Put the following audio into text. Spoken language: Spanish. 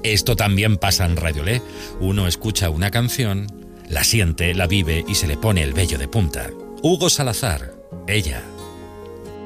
Esto también pasa en Radiolé. Uno escucha una canción, la siente, la vive y se le pone el vello de punta. Hugo Salazar, ella.